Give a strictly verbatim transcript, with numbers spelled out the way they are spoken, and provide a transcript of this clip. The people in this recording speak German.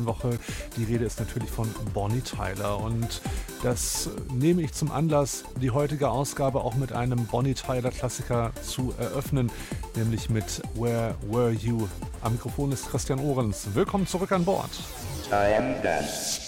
Woche. Die Rede ist natürlich von Bonnie Tyler und das nehme ich zum Anlass, die heutige Ausgabe auch mit einem Bonnie Tyler Klassiker zu eröffnen, nämlich mit Where Were You? Am Mikrofon ist Christian Ohrens. Willkommen zurück an Bord. I am done.